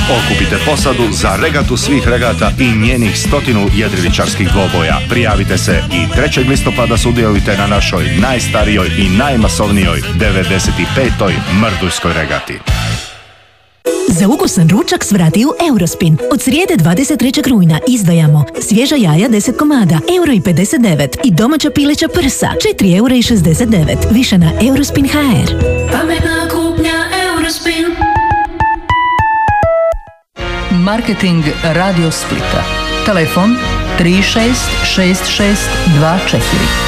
Okupite posadu za regatu svih regata i njenih 100 jedriličarskih dvoboja. Prijavite se i 3. listopada sudjelujte na našoj najstarijoj i najmasovnijoj 95. Mrduljskoj regati. Za ukusan ručak svrati u Eurospin. Od srijede 23. rujna izdvajamo svježa jaja 10 komada, €1,59 i domaća pileća prsa, €4,69. Više na Eurospin.hr. Pametna kupnja Eurospin. Marketing Radio Splita. Telefon 366624.